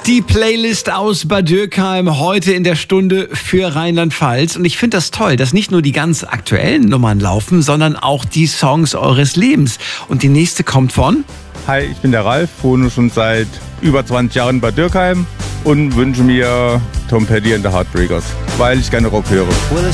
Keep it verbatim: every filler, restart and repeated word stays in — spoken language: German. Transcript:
Die Playlist aus Bad Dürkheim heute in der Stunde für Rheinland-Pfalz. Und ich finde das toll, dass nicht nur die ganz aktuellen Nummern laufen, sondern auch die Songs eures Lebens. Und die nächste kommt von? Hi, ich bin der Ralf, wohne schon seit über zwanzig Jahren in Bad Dürkheim und wünsche mir Tom Petty and the Heartbreakers, weil ich gerne Rock höre.